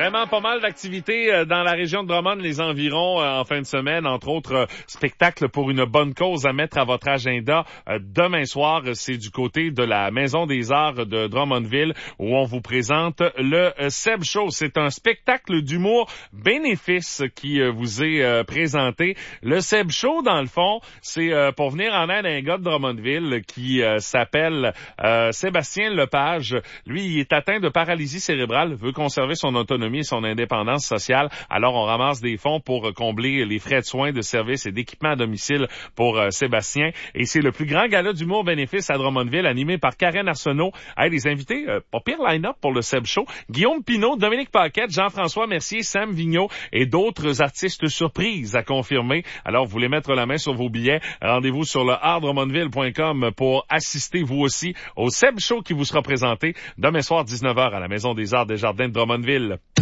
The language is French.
Vraiment pas mal d'activités dans la région de Drummond, les environs en fin de semaine, entre autres spectacles pour une bonne cause à mettre à votre agenda. Demain soir, c'est du côté de la Maison des Arts de Drummondville où on vous présente le Seb Show. C'est un spectacle d'humour bénéfice qui vous est présenté. Le Seb Show, dans le fond, c'est pour venir en aide à un gars de Drummondville qui s'appelle Sébastien Lepage. Lui, il est atteint de paralysie cérébrale, veut conserver son autonomie et son indépendance sociale. Alors, on ramasse des fonds pour combler les frais de soins, de services et d'équipement à domicile pour Sébastien. Et c'est le plus grand gala d'humour bénéfice à Drummondville, animé par Karen Arsenault. Hey, les invités, pas pire line-up pour le Seb Show. Guillaume Pinault, Dominique Paquette, Jean-François Mercier, Sam Vigneault et d'autres artistes surprises à confirmer. Alors, vous voulez mettre la main sur vos billets, rendez-vous sur le artdrummondville.com pour assister vous aussi au Seb Show qui vous sera présenté demain soir 19h à la Maison des Arts des Jardins de Drummondville.